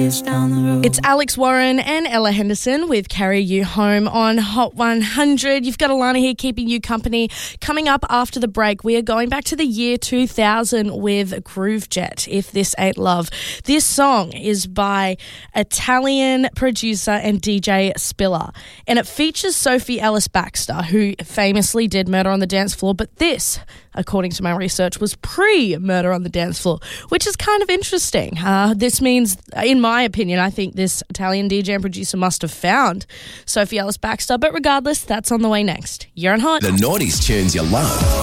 It's Alex Warren and Ella Henderson with Carry You Home on Hot 100. You've got Alana here keeping you company. Coming up after the break, we are going back to the year 2000 with Groovejet, If This Ain't Love. This song is by Italian producer and DJ Spiller, and it features Sophie Ellis-Bextor, who famously did Murder on the Dance Floor, but this, according to my research, was pre-Murder on the Dance Floor, which is kind of interesting. This means, in my opinion, I think this Italian DJ and producer must have found Sophie Ellis-Bextor, but regardless, that's on the way next. You're on Hot. The 90s tunes you love.